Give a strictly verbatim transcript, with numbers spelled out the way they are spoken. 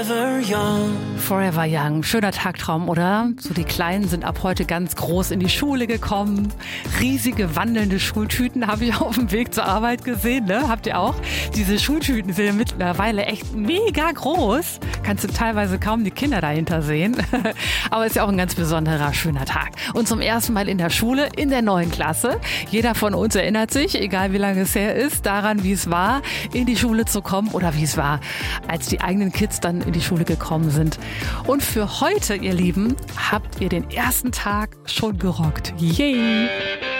Forever Young. Schöner Tagtraum, oder? So, die Kleinen sind ab heute ganz groß in die Schule gekommen. Riesige wandelnde Schultüten habe ich auf dem Weg zur Arbeit gesehen, ne? Habt ihr auch? Diese Schultüten sind ja mittlerweile echt mega groß. Kannst du teilweise kaum die Kinder dahinter sehen. Aber ist ja auch ein ganz besonderer, schöner Tag. Und zum ersten Mal in der Schule, in der neuen Klasse. Jeder von uns erinnert sich, egal wie lange es her ist, daran, wie es war, in die Schule zu kommen oder wie es war, als die eigenen Kids dann in die Schule gekommen sind. Und für heute, ihr Lieben, habt ihr den ersten Tag schon gerockt. Yay!